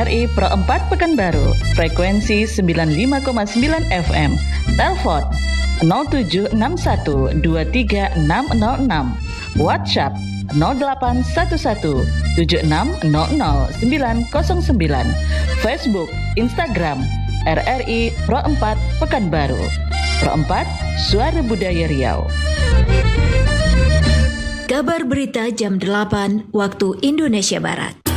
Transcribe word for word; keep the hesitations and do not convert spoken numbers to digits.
I Pro empat Pekanbaru, frekuensi sembilan puluh lima koma sembilan F M. Telepon nol tujuh enam satu dua tiga enam nol enam. WhatsApp nol delapan satu satu tujuh enam nol nol sembilan nol sembilan. Facebook, Instagram R R I Pro empat Pekanbaru. Pro empat, Suara Budaya Riau. Kabar berita jam delapan waktu Indonesia Barat.